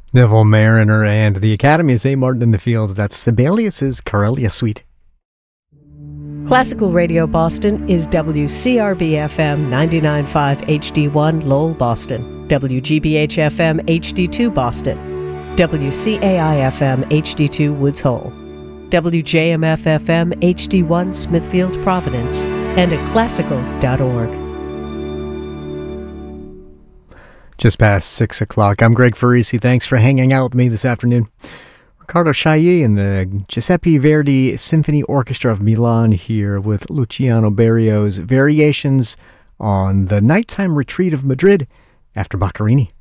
Neville Mariner and the Academy of St. Martin in the Fields. That's Sibelius's Corellia Suite. Classical Radio Boston is WCRB-FM 99.5 HD1 Lowell, Boston, WGBH-FM HD2 Boston, WCAI-FM HD2 Woods Hole, WJMF-FM HD1 Smithfield, Providence, and at classical.org. Just past 6 o'clock. I'm Greg Farisi. Thanks for hanging out with me this afternoon. Riccardo Chailly and the Giuseppe Verdi Symphony Orchestra of Milan here with Luciano Berio's Variations on the Nighttime Retreat of Madrid after Boccherini.